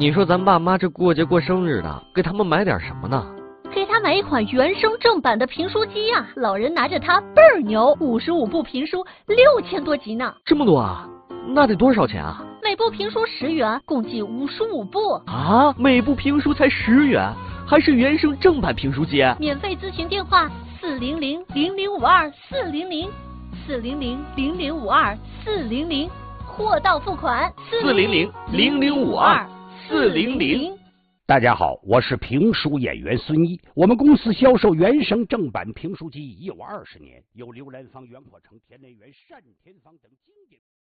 你说咱爸妈这过节过生日的，给他们买点什么呢？ 给他买一款原声正版的评书机呀，老人拿着它倍儿牛，55部评书6000多集呢。 这么多啊？那得多少钱啊？ 每部评书10元，共计55部。 啊，每部评书才10元，还是原声正版评书机？ 免费咨询电话400-0052-400，400-0052-400，货到付款 400-0052-400。 大家好，我是评书演员孙一。我们公司销售原声正版评书机已有20年，有刘兰芳、袁阔成、田连元、单田芳等经典。